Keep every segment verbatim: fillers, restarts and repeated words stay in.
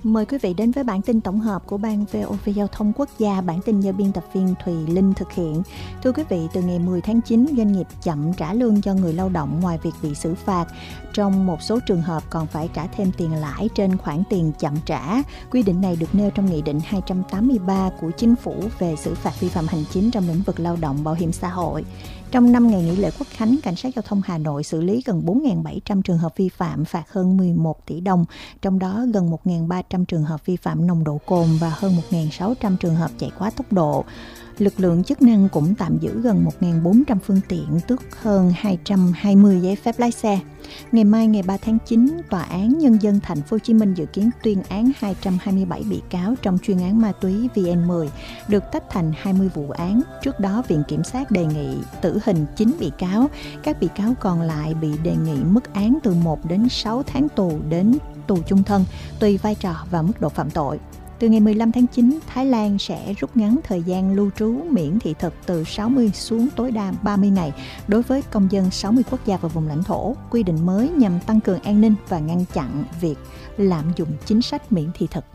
Mời quý vị đến với bản tin tổng hợp của Ban vê o vê Giao thông Quốc gia. Bản tin do biên tập viên Thùy Linh thực hiện. Thưa quý vị, từ ngày mười tháng chín, doanh nghiệp chậm trả lương cho người lao động ngoài việc bị xử phạt, trong một số trường hợp còn phải trả thêm tiền lãi trên khoản tiền chậm trả. Quy định này được nêu trong Nghị định hai trăm tám mươi ba của Chính phủ về xử phạt vi phạm hành chính trong lĩnh vực lao động bảo hiểm xã hội. Trong năm ngày nghỉ lễ Quốc khánh, Cảnh sát Giao thông Hà Nội xử lý gần bốn nghìn bảy trăm trường hợp vi phạm, phạt hơn mười một tỷ đồng, trong đó gần một nghìn ba trăm trường hợp vi phạm nồng độ cồn và hơn một nghìn sáu trăm trường hợp chạy quá tốc độ. Lực lượng chức năng cũng tạm giữ gần một nghìn bốn trăm phương tiện, tước hơn hai trăm hai mươi giấy phép lái xe. Ngày mai ngày ba tháng chín, Tòa án Nhân dân Thành phố Hồ Chí Minh dự kiến tuyên án hai trăm hai mươi bảy bị cáo trong chuyên án ma túy vê en mười, được tách thành hai mươi vụ án. Trước đó, Viện Kiểm sát đề nghị tử hình chín bị cáo. Các bị cáo còn lại bị đề nghị mức án từ một đến sáu tháng tù đến tù chung thân, tùy vai trò và mức độ phạm tội. Từ ngày mười lăm tháng chín, Thái Lan sẽ rút ngắn thời gian lưu trú miễn thị thực từ sáu mươi xuống tối đa ba mươi ngày đối với công dân sáu mươi quốc gia và vùng lãnh thổ. Quy định mới nhằm tăng cường an ninh và ngăn chặn việc lạm dụng chính sách miễn thị thực.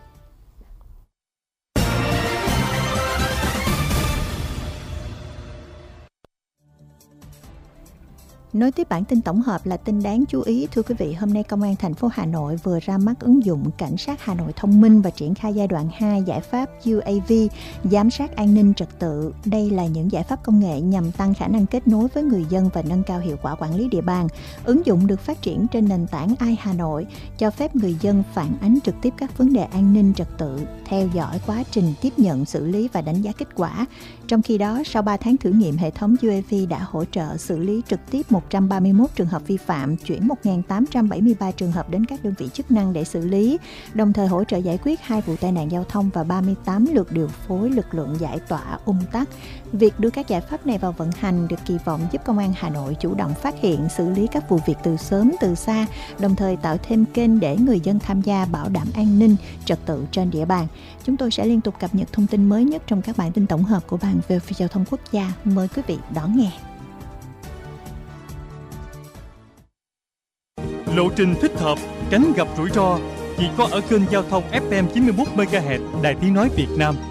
Nối tiếp bản tin tổng hợp là tin đáng chú ý. Thưa quý vị, hôm nay Công an thành phố Hà Nội vừa ra mắt ứng dụng Cảnh sát Hà Nội thông minh và triển khai giai đoạn hai giải pháp u a vê, giám sát an ninh trật tự. Đây là những giải pháp công nghệ nhằm tăng khả năng kết nối với người dân và nâng cao hiệu quả quản lý địa bàn. Ứng dụng được phát triển trên nền tảng i Hà Nội, cho phép người dân phản ánh trực tiếp các vấn đề an ninh trật tự, theo dõi quá trình tiếp nhận, xử lý và đánh giá kết quả. Trong khi đó, sau ba tháng thử nghiệm, hệ thống u a vê đã hỗ trợ xử lý trực tiếp một trăm ba mươi mốt trường hợp vi phạm, chuyển một nghìn tám trăm bảy mươi ba trường hợp đến các đơn vị chức năng để xử lý, đồng thời hỗ trợ giải quyết hai vụ tai nạn giao thông và ba mươi tám lượt điều phối lực lượng giải tỏa ùn tắc. Việc đưa các giải pháp này vào vận hành được kỳ vọng giúp Công an Hà Nội chủ động phát hiện, xử lý các vụ việc từ sớm từ xa, đồng thời tạo thêm kênh để người dân tham gia bảo đảm an ninh trật tự trên địa bàn. Chúng tôi sẽ liên tục cập nhật thông tin mới nhất trong các bản tin tổng hợp của Ban vê o vê Giao thông Quốc gia. Mời quý vị đón nghe. Lộ trình thích hợp, tránh gặp rủi ro chỉ có ở kênh giao thông ép em chín mươi mốt mê ga héc Đài Tiếng nói Việt Nam.